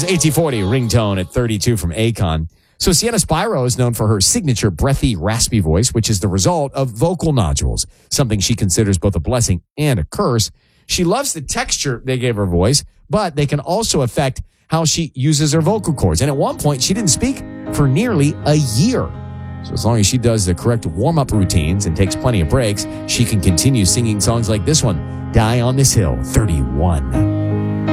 AT40 ringtone at 32 from Akon. So Sienna Spyro is known for her signature breathy, raspy voice, which is the result of vocal nodules, something she considers both a blessing and a curse. She loves the texture they gave her voice, but they can also affect how she uses her vocal cords. And at one point, she didn't speak for nearly a year. So as long as she does the correct warm-up routines and takes plenty of breaks, she can continue singing songs like this one, Die on This Hill, 31.